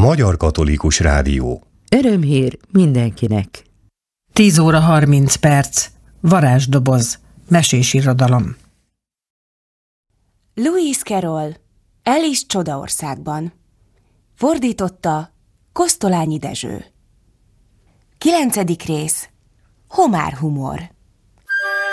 Magyar Katolikus Rádió. Örömhír mindenkinek. 10 óra 30 perc. Varázsdoboz. Mesés irodalom. Lewis Carroll, Alice Csodaországban. Fordította Kosztolányi Dezső. 9. rész. Homár humor.